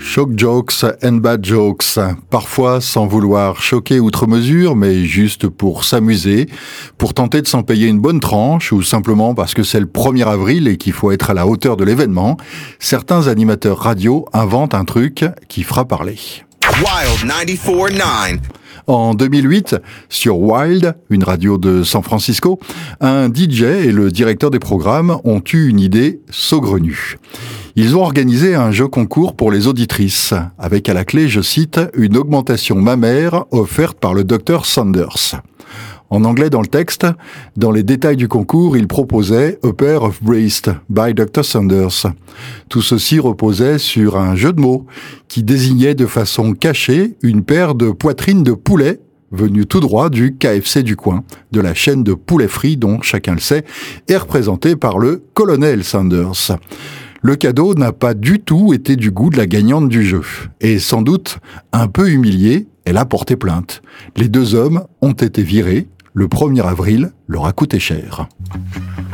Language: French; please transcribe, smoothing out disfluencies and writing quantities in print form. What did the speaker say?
Shock jokes and bad jokes, parfois sans vouloir choquer outre mesure, mais juste pour s'amuser, pour tenter de s'en payer une bonne tranche, ou simplement parce que c'est le 1er avril et qu'il faut être à la hauteur de l'événement, certains animateurs radio inventent un truc qui fera parler. Wild 94.9. En 2008, sur Wild, une radio de San Francisco, un DJ et le directeur des programmes ont eu une idée saugrenue. Ils ont organisé un jeu concours pour les auditrices, avec à la clé, je cite, une augmentation mammaire offerte par le Dr Sanders. En anglais dans le texte, dans les détails du concours, il proposait « A pair of breasts by Dr Sanders ». Tout ceci reposait sur un jeu de mots qui désignait de façon cachée une paire de poitrines de poulet venues tout droit du KFC du coin, de la chaîne de poulet frit dont, chacun le sait, est représentée par le colonel Sanders. Le cadeau n'a pas du tout été du goût de la gagnante du jeu. Et sans doute, un peu humiliée, elle a porté plainte. Les deux hommes ont été virés. Le 1er avril leur a coûté cher.